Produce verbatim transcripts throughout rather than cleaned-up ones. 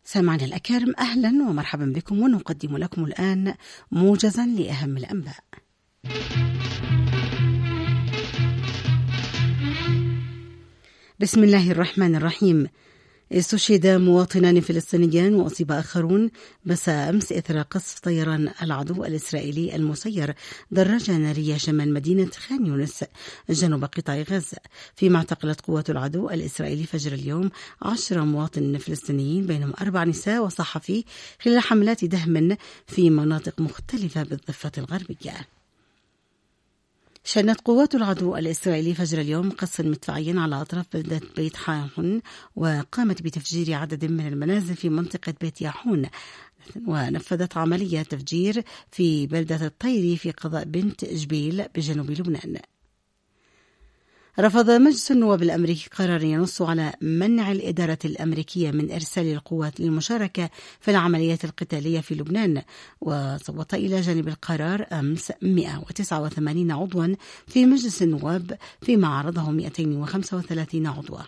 سامعنا الأكارم، أهلا ومرحبا بكم، ونقدم لكم الآن موجزا لأهم الأنباء. بسم الله الرحمن الرحيم. استشهد مواطنان فلسطينيان وأصيب آخرون مساء أمس إثر قصف طيران العدو الإسرائيلي المسير دراجة نارية شمال مدينة خان يونس جنوب قطاع غزة، فيما اعتقلت قوات العدو الإسرائيلي فجر اليوم عشرة مواطنين فلسطينيين بينهم أربع نساء وصحفي خلال حملات دهم في مناطق مختلفة بالضفة الغربية. شنت قوات العدو الإسرائيلي فجر اليوم قصفا مدفعيا على أطراف بلدة بيت حاحون، وقامت بتفجير عدد من المنازل في منطقة بيت ياحون، ونفذت عملية تفجير في بلدة الطيري في قضاء بنت جبيل بجنوب لبنان. رفض مجلس النواب الأمريكي قرار ينص على منع الإدارة الأمريكية من إرسال القوات للمشاركة في العمليات القتالية في لبنان، وصوت إلى جانب القرار أمس مئة وتسعة وثمانين عضوا في مجلس النواب، فيما عرضه مئتين وخمسة وثلاثين عضوا.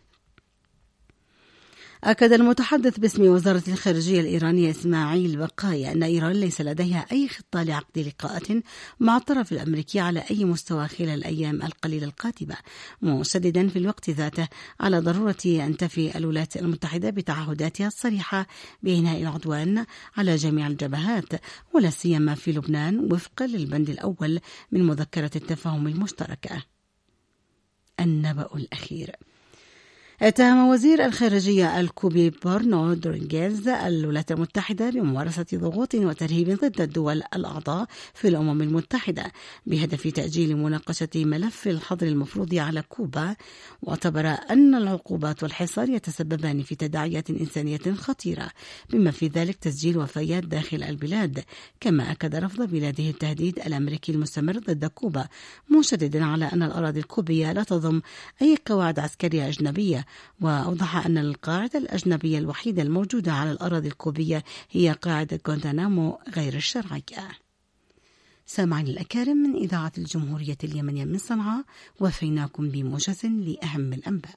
أكد المتحدث باسم وزارة الخارجية الإيرانية إسماعيل بقاي أن إيران ليس لديها أي خطة لعقد لقاءات مع الطرف الأمريكي على أي مستوى خلال الأيام القليلة القادمة، مشددا في الوقت ذاته على ضرورة أن تفي الولايات المتحدة بتعهداتها الصريحة بإنهاء العدوان على جميع الجبهات، ولا سيما في لبنان وفقا للبند الأول من مذكرة التفاهم المشتركة. النبأ الأخير. اتهم وزير الخارجية الكوبي بورنو دورينغيز الولايات المتحدة بممارسة ضغوط وترهيب ضد الدول الأعضاء في الأمم المتحدة بهدف تأجيل مناقشة ملف الحظر المفروض على كوبا، واعتبر أن العقوبات والحصار يتسببان في تداعيات إنسانية خطيرة بما في ذلك تسجيل وفيات داخل البلاد، كما أكد رفض بلاده التهديد الأمريكي المستمر ضد كوبا، مشددا على أن الأراضي الكوبية لا تضم أي قواعد عسكرية أجنبية، وأوضح أن القاعدة الأجنبية الوحيدة الموجودة على الأراضي الكوبية هي قاعدة غوانتانامو غير الشرعية. سامعين الأكارم من إذاعة الجمهورية اليمنية من صنعاء، وفيناكم بموجز لأهم الأنباء.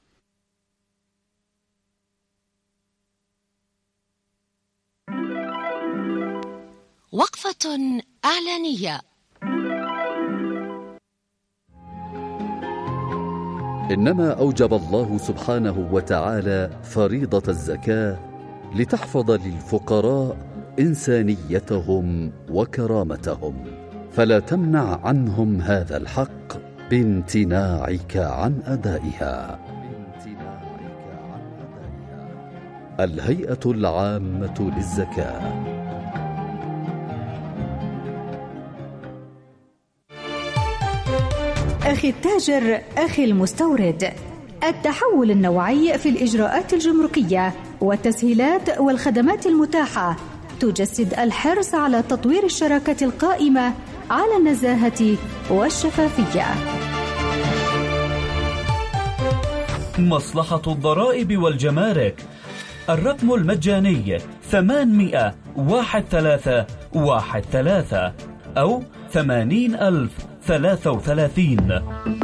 وقفة إعلانية. إنما أوجب الله سبحانه وتعالى فريضة الزكاة لتحفظ للفقراء إنسانيتهم وكرامتهم، فلا تمنع عنهم هذا الحق بامتناعك عن أدائها. الهيئة العامة للزكاة. أخي التاجر، أخي المستورد، التحول النوعي في الإجراءات الجمركية والتسهيلات والخدمات المتاحة تجسد الحرص على تطوير الشراكة القائمة على النزاهة والشفافية. مصلحة الضرائب والجمارك، الرقم المجاني ثمانمائة واحد ثلاثة واحد ثلاثة أو ثمانين ألف ثلاثة وثلاثين.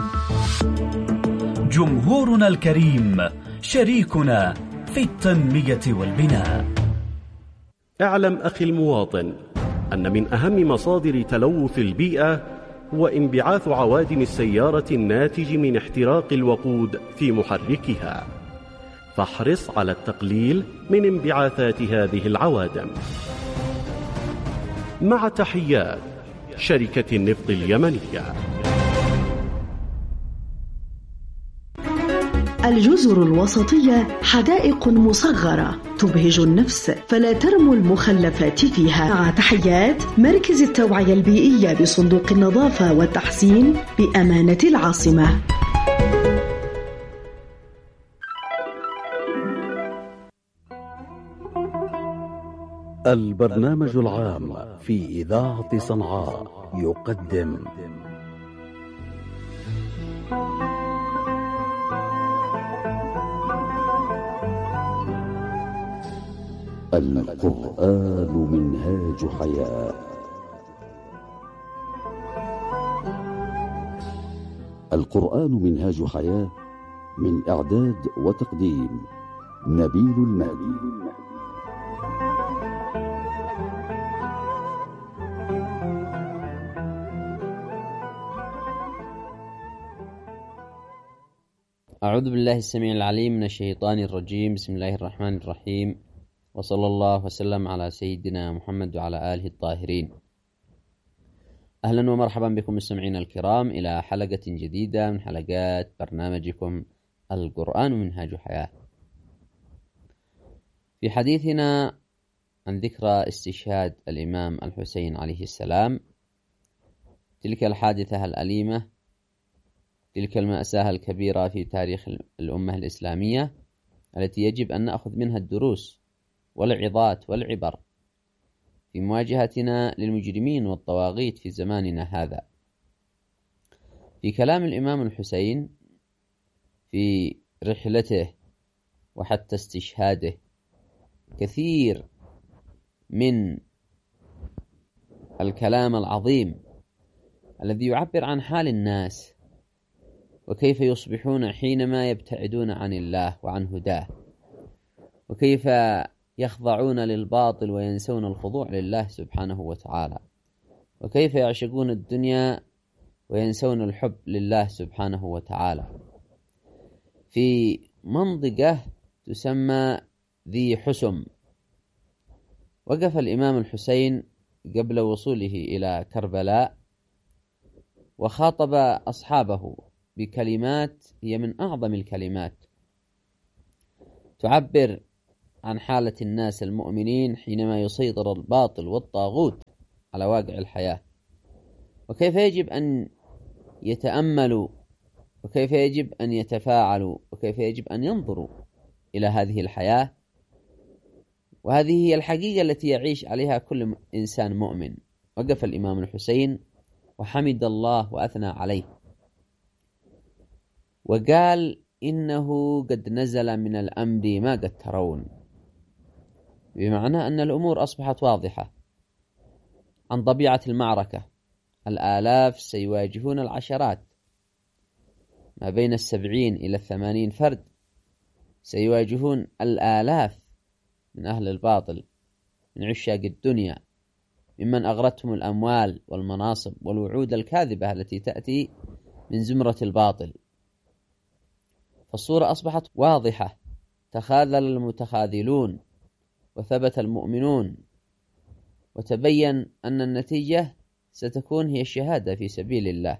جمهورنا الكريم شريكنا في التنمية والبناء. اعلم أخي المواطن أن من أهم مصادر تلوث البيئة هو انبعاث عوادم السيارة الناتج من احتراق الوقود في محركها، فاحرص على التقليل من انبعاثات هذه العوادم. مع تحيات شركة النفط اليمنية. الجزر الوسطية حدائق مصغرة تبهج النفس، فلا ترموا المخلفات فيها. مع تحيات مركز التوعية البيئية بصندوق النظافة والتحسين بأمانة العاصمة. البرنامج العام في إذاعة صنعاء يقدم القرآن منهاج حياة. القرآن منهاج حياة، من إعداد وتقديم نبيل المهدي. أعوذ بالله السميع العليم من الشيطان الرجيم. بسم الله الرحمن الرحيم، وصلى الله وسلم على سيدنا محمد وعلى آله الطاهرين. أهلا ومرحبا بكم مستمعينا الكرام إلى حلقة جديدة من حلقات برنامجكم القرآن منهاج حياة. في حديثنا عن ذكرى استشهاد الإمام الحسين عليه السلام، تلك الحادثة الأليمة، تلك المأساة الكبيرة في تاريخ الأمة الإسلامية التي يجب أن نأخذ منها الدروس والعظات والعبر في مواجهتنا للمجرمين والطواغيت في زماننا هذا. في كلام الإمام الحسين في رحلته وحتى استشهاده كثير من الكلام العظيم الذي يعبر عن حال الناس وكيف يصبحون حينما يبتعدون عن الله وعن هداه، وكيف يخضعون للباطل وينسون الخضوع لله سبحانه وتعالى، وكيف يعشقون الدنيا وينسون الحب لله سبحانه وتعالى. في منطقة تسمى ذي حسم وقف الإمام الحسين قبل وصوله إلى كربلاء وخاطب أصحابه بكلمات هي من أعظم الكلمات تعبر عن حالة الناس المؤمنين حينما يسيطر الباطل والطاغوت على واقع الحياة، وكيف يجب أن يتأملوا، وكيف يجب أن يتفاعلوا، وكيف يجب أن ينظروا إلى هذه الحياة. وهذه هي الحقيقة التي يعيش عليها كل إنسان مؤمن. وقف الإمام الحسين وحمد الله وأثنى عليه وقال: إنه قد نزل من الأمر ما قد ترون، بمعنى أن الأمور أصبحت واضحة عن طبيعة المعركة. الآلاف سيواجهون العشرات، ما بين السبعين إلى الثمانين فرد سيواجهون الآلاف من أهل الباطل، من عشاق الدنيا، ممن أغرتهم الأموال والمناصب والوعود الكاذبة التي تأتي من زمرة الباطل. فالصورة أصبحت واضحة، تخاذل المتخاذلون وثبت المؤمنون، وتبين أن النتيجة ستكون هي الشهادة في سبيل الله.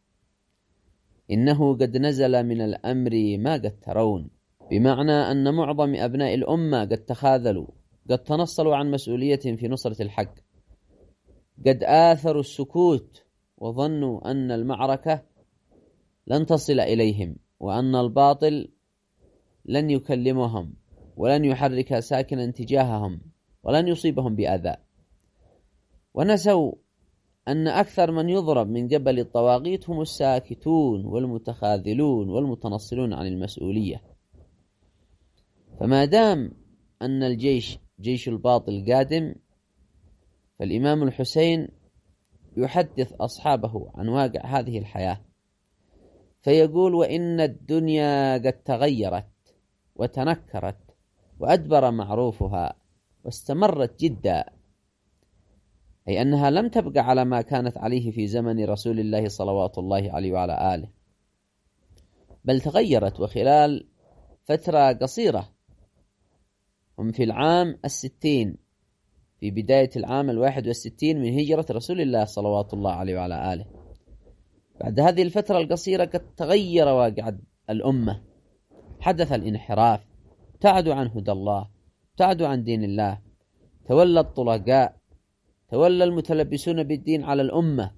إنه قد نزل من الأمر ما قد ترون، بمعنى أن معظم أبناء الأمة قد تخاذلوا، قد تنصلوا عن مسؤوليتهم في نصرة الحق، قد آثروا السكوت وظنوا أن المعركة لن تصل إليهم، وأن الباطل لن يكلمهم ولن يحرك ساكنا تجاههم ولن يصيبهم بأذى. ونسوا أن أكثر من يضرب من قبل الطواغيت هم الساكتون والمتخاذلون والمتنصلون عن المسؤولية. فما دام أن الجيش جيش الباطل قادم، فالإمام الحسين يحدث أصحابه عن واقع هذه الحياة، فيقول: وإن الدنيا قد تغيرت وتنكرت وأدبر معروفها واستمرت جدا، أي أنها لم تبقى على ما كانت عليه في زمن رسول الله صلوات الله عليه وعلى آله، بل تغيرت. وخلال فترة قصيرة، هم في العام الستين، في بداية العام الواحد والستين من هجرة رسول الله صلوات الله عليه وعلى آله. بعد هذه الفترة القصيرة قد تغير واقع الأمة، حدث الانحراف، ابتعدوا عن هدى الله، ابتعدوا عن دين الله، تولى الطلقاء، تولى المتلبسون بالدين على الأمة،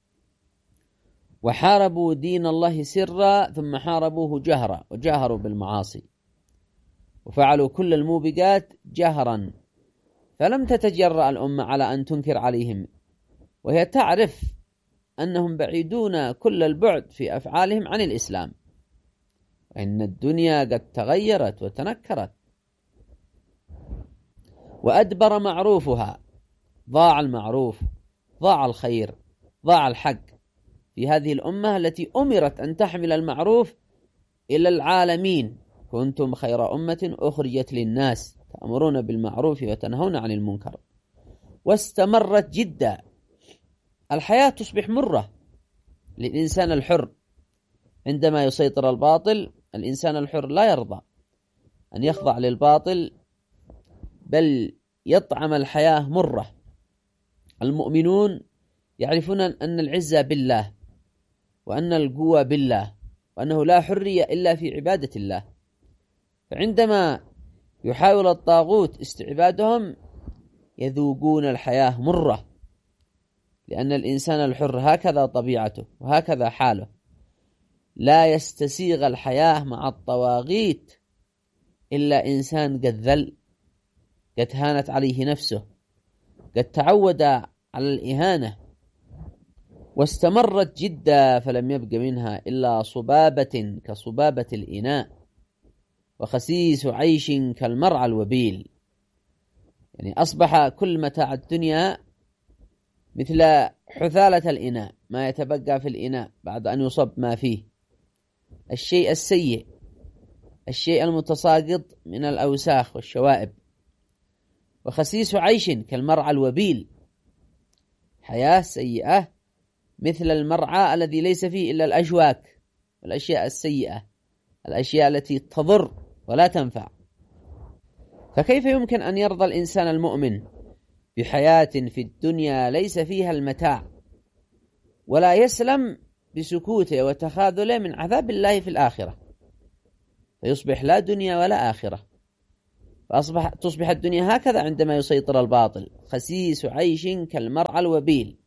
وحاربوا دين الله سرا ثم حاربوه جهرا، وجاهروا بالمعاصي، وفعلوا كل الموبقات جهرا. فلم تتجرأ الأمة على أن تنكر عليهم، وهي تعرف أنهم بعيدون كل البعد في أفعالهم عن الإسلام، وإن الدنيا قد تغيرت وتنكرت وأدبر معروفها. ضاع المعروف، ضاع الخير، ضاع الحق في هذه الأمة التي أمرت أن تحمل المعروف إلى العالمين. كنتم خير أمة أخرجت للناس تأمرون بالمعروف وتنهون عن المنكر. واستمرت جدا. الحياة تصبح مرة للإنسان الحر عندما يسيطر الباطل الإنسان الحر لا يرضى أن يخضع للباطل، بل يطعم الحياة مرة. المؤمنون يعرفون أن العزة بالله، وأن القوة بالله، وأنه لا حرية إلا في عبادة الله. فعندما يحاول الطاغوت استعبادهم يذوقون الحياة مرة، لأن الإنسان الحر هكذا طبيعته وهكذا حاله، لا يستسيغ الحياة مع الطواغيت إلا إنسان قد ذل، قد هانت عليه نفسه، قد تعود على الإهانة واستمرت جدا، فلم يبق منها إلا صبابة كصبابة الإناء، وخسيس عيش كالمرعى الوبيل. يعني أصبح كل متاع الدنيا مثل حثالة الإناء، ما يتبقى في الإناء بعد أن يصب ما فيه، الشيء السيء، الشيء المتساقط من الأوساخ والشوائب. وخسيس عيش كالمرعى الوبيل، حياة سيئة مثل المرعى الذي ليس فيه إلا الأشواك والأشياء السيئة، الأشياء التي تضر ولا تنفع. فكيف يمكن أن يرضى الإنسان المؤمن بحياة في الدنيا ليس فيها المتاع، ولا يسلم بسكوته وتخاذله من عذاب الله في الآخرة، فيصبح لا دنيا ولا آخرة. فأصبح تصبح الدنيا هكذا عندما يسيطر الباطل، خسيس عيش كالمرعى الوبيل.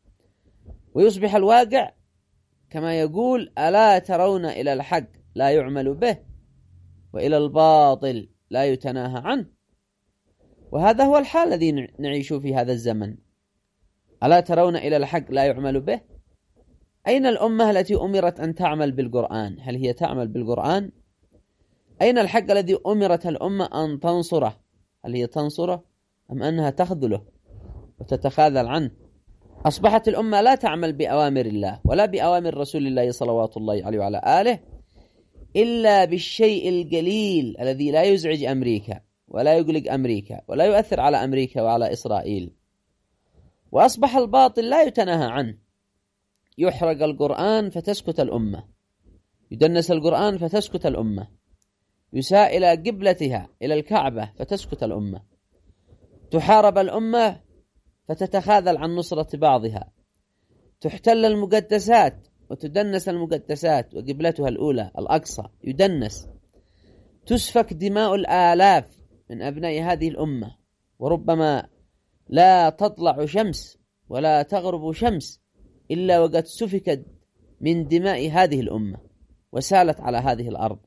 ويصبح الواقع كما يقول: ألا ترون إلى الحق لا يعمل به، وإلى الباطل لا يتناهى عنه. وهذا هو الحال الذي نعيش في هذا الزمن. ألا ترون إلى الحق لا يعمل به؟ أين الأمة التي أمرت أن تعمل بالقرآن؟ هل هي تعمل بالقرآن؟ أين الحق الذي أمرت الأمة أن تنصره؟ هل هي تنصره أم أنها تخذله وتتخاذل عنه؟ أصبحت الأمة لا تعمل بأوامر الله ولا بأوامر رسول الله صلوات الله عليه وعلى آله إلا بالشيء القليل الذي لا يزعج أمريكا ولا يقلق أمريكا ولا يؤثر على أمريكا وعلى إسرائيل. وأصبح الباطل لا يتناهى عنه، يحرق القرآن فتسكت الأمة، يدنس القرآن فتسكت الأمة، يساء إلى قبلتها إلى الكعبة فتسكت الأمة، تحارب الأمة فتتخاذل عن نصرة بعضها، تحتل المقدسات وتدنس المقدسات وقبلتها الأولى الأقصى يدنس، تسفك دماء الآلاف من أبناء هذه الأمة، وربما لا تطلع شمس ولا تغرب شمس إلا وقد سفكت من دماء هذه الأمة وسالت على هذه الأرض.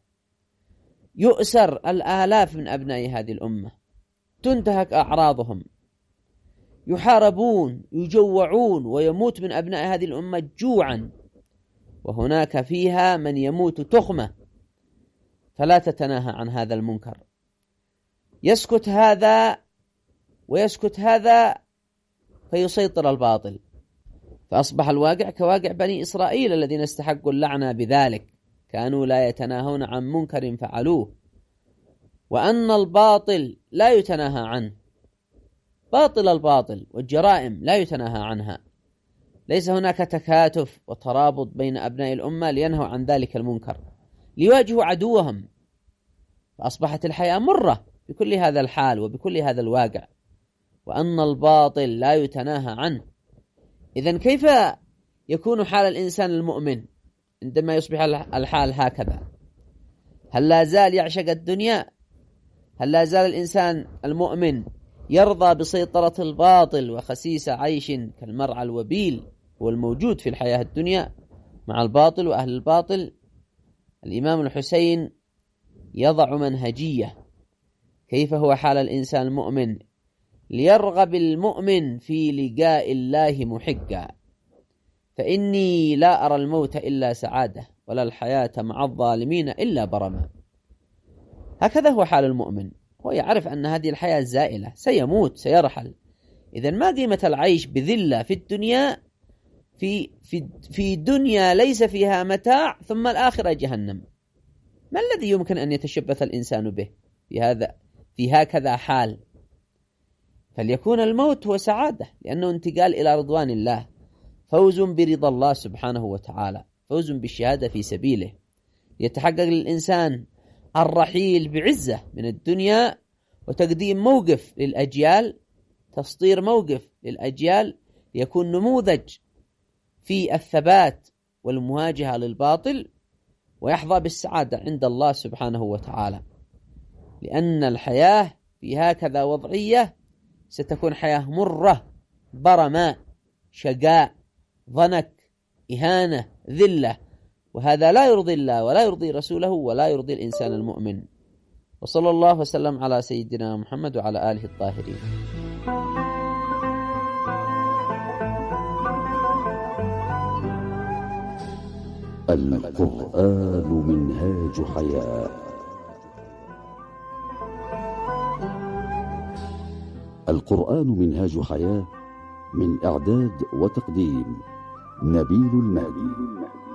يؤسر الآلاف من أبناء هذه الأمة، تنتهك أعراضهم، يحاربون، يجوعون، ويموت من أبناء هذه الأمة جوعا، وهناك فيها من يموت تخمة، فلا تتناهى عن هذا المنكر. يسكت هذا ويسكت هذا فيسيطر الباطل، فأصبح الواقع كواقع بني إسرائيل الذين استحقوا اللعنة بذلك، كانوا لا يتناهون عن منكر فعلوه. وأن الباطل لا يتناهى عنه، باطل الباطل والجرائم لا يتناهى عنها، ليس هناك تكاتف وترابط بين أبناء الأمة لينهوا عن ذلك المنكر، ليواجهوا عدوهم. فأصبحت الحياة مرة بكل هذا الحال وبكل هذا الواقع، وأن الباطل لا يتناهى عنه. إذن كيف يكون حال الإنسان المؤمن عندما يصبح الحال هكذا؟ هل لا زال يعشق الدنيا؟ هل لا زال الإنسان المؤمن يرضى بسيطرة الباطل وخسيس عيش كالمرعى الوبيل هو الموجود في الحياة الدنيا مع الباطل وأهل الباطل؟ الإمام الحسين يضع منهجية كيف هو حال الإنسان المؤمن ليرغب المؤمن في لقاء الله محقا، فإني لا أرى الموت إلا سعادة ولا الحياة مع الظالمين إلا برما. هكذا هو حال المؤمن، هو يعرف أن هذه الحياة زائلة، سيموت سيرحل. إذن ما قيمة العيش بذلة في الدنيا في, في, في دنيا ليس فيها متاع ثم الآخرة جهنم؟ ما الذي يمكن أن يتشبث الإنسان به في هذا في هكذا حال؟ فليكون الموت هو سعادة، لأنه انتقال إلى رضوان الله، فوز برضا الله سبحانه وتعالى، فوز بالشهادة في سبيله. يتحقق للإنسان الرحيل بعزة من الدنيا وتقديم موقف للأجيال، تسطير موقف للأجيال يكون نموذج في الثبات والمواجهة للباطل، ويحظى بالسعادة عند الله سبحانه وتعالى، لأن الحياة في هكذا وضعية ستكون حياة مرة برماء، شقاء، ضنك، إهانة، ذلة، وهذا لا يرضي الله ولا يرضي رسوله ولا يرضي الإنسان المؤمن. وصلى الله وسلم على سيدنا محمد وعلى آله الطاهرين. القرآن منهاج حياة. القرآن منهاج حياة، من إعداد وتقديم نبيل المهدي.